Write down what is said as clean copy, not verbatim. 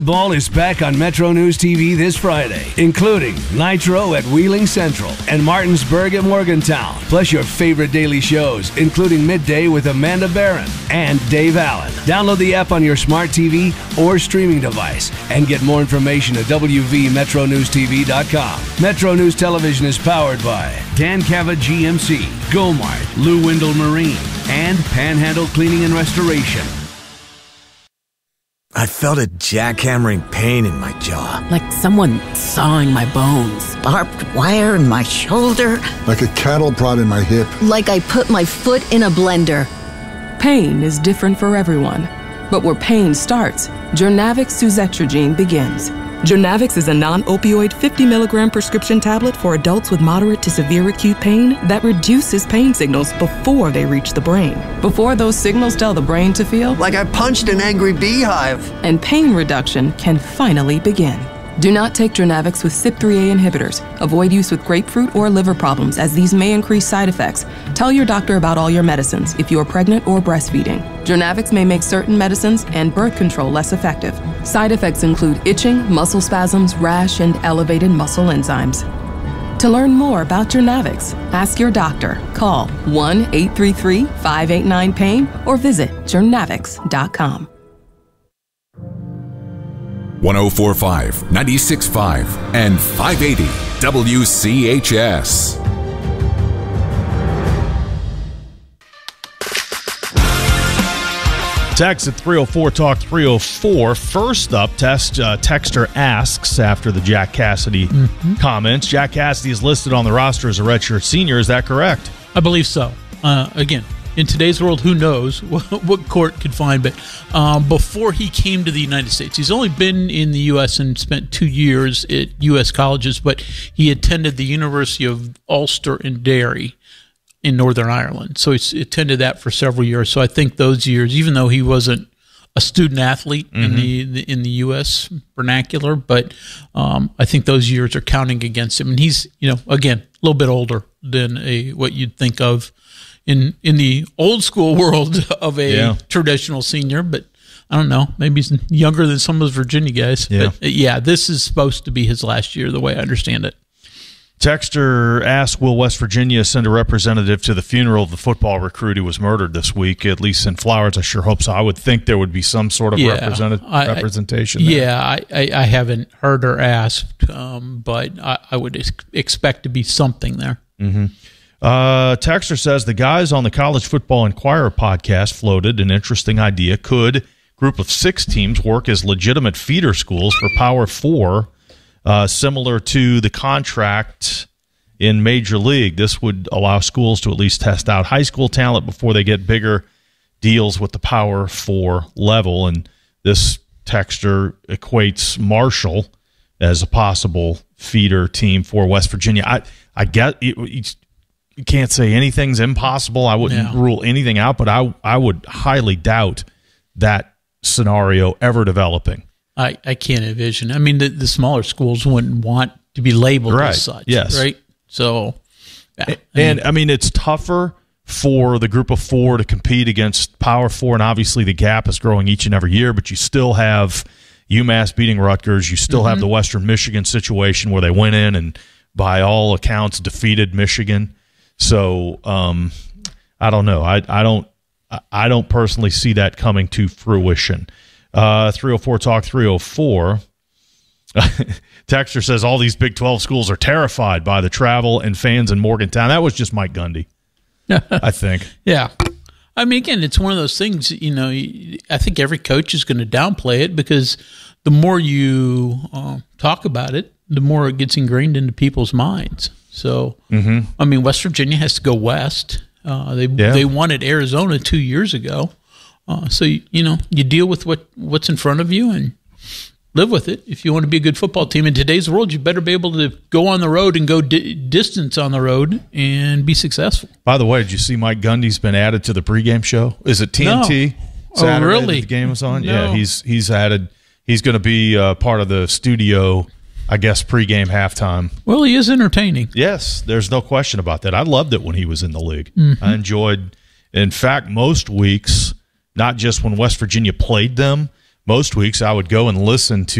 Ball is back on Metro News TV this Friday, including Nitro at Wheeling Central and Martinsburg at Morgantown, plus your favorite daily shows, including Midday with Amanda Barron and Dave Allen. Download the app on your smart TV or streaming device and get more information at wvmetronewstv.com. Metro News Television is powered by Dan Cava GMC, Gomart, Lou Windle Marine, and Panhandle Cleaning and Restoration. I felt a jackhammering pain in my jaw. Like someone sawing my bones. Barbed wire in my shoulder. Like a cattle prod in my hip. Like I put my foot in a blender. Pain is different for everyone. But where pain starts, Jurnavix suzetrigine begins. Jurnavix is a non-opioid 50-milligram prescription tablet for adults with moderate to severe acute pain that reduces pain signals before they reach the brain. Before those signals tell the brain to feel Like I punched an angry beehive. and pain reduction can finally begin. Do not take Jurnavix with CYP3A inhibitors. Avoid use with grapefruit or liver problems, as these may increase side effects. Tell your doctor about all your medicines if you are pregnant or breastfeeding. Jurnavix may make certain medicines and birth control less effective. Side effects include itching, muscle spasms, rash, and elevated muscle enzymes. To learn more about Jurnavix, ask your doctor. Call 1-833-589-PAIN or visit jurnavix.com. 104.5, 96.5, and 580 WCHS. Text at 304-TALK 304. First up, texter asks after the Jack Cassidy comments. Jack Cassidy is listed on the roster as a redshirt senior. Is that correct? I believe so. Again, in today's world, who knows what court could find, but before he came to the United States, he's only been in the U.S. and spent 2 years at U.S. colleges, but he attended the University of Ulster in Derry in Northern Ireland. So he's attended that for several years. So I think those years, even though he wasn't a student athlete in the U.S. vernacular, but I think those years are counting against him. And he's, again, a little bit older than what you'd think of in the old school world of a traditional senior, but I don't know, maybe he's younger than some of those Virginia guys. Yeah. But this is supposed to be his last year, the way I understand it. Texter asks, will West Virginia send a representative to the funeral of the football recruit who was murdered this week, at least in Flowers? I sure hope so. I would think there would be some sort of representation there. Yeah, I haven't heard or asked, but I would expect to be something there. Mm-hmm. Texter says the guys on the College Football Inquirer podcast floated an interesting idea. Could a group of 6 teams work as legitimate feeder schools for Power 4, similar to the contract in Major League? This would allow schools to at least test out high school talent before they get bigger deals with the Power 4 level. And this texter equates Marshall as a possible feeder team for West Virginia. I get it. You can't say anything's impossible. I wouldn't rule anything out, but I would highly doubt that scenario ever developing. I can't envision. I mean, the smaller schools wouldn't want to be labeled as such, right? So, it's tougher for the group of 4 to compete against Power 4, and obviously the gap is growing each and every year, but you still have UMass beating Rutgers. You still have the Western Michigan situation where they went in and, by all accounts, defeated Michigan. So I don't know. I don't personally see that coming to fruition. 304-TALK 304. Texter says all these Big 12 schools are terrified by the travel and fans in Morgantown. That was just Mike Gundy, I think. Yeah. I mean, again, it's one of those things, I think every coach is going to downplay it because the more you talk about it, the more it gets ingrained into people's minds. So, I mean, West Virginia has to go west. They wanted Arizona 2 years ago. So, you deal with what's in front of you and live with it. If you want to be a good football team in today's world, you better be able to go on the road and go distance on the road and be successful. By the way, did you see Mike Gundy's been added to the pregame show? Is it TNT? No. Saturday Really? The game was on? No. Yeah, he's added. He's going to be part of the studio, I guess, pregame halftime. Well, he is entertaining. Yes, there's no question about that. I loved it when he was in the league. I enjoyed, in fact, most weeks, not just when West Virginia played them, most weeks I would go and listen to